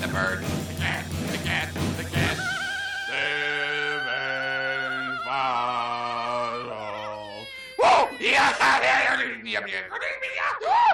the bird, the cat, the cat, the cat. Seven follow. Whoa! Yeah!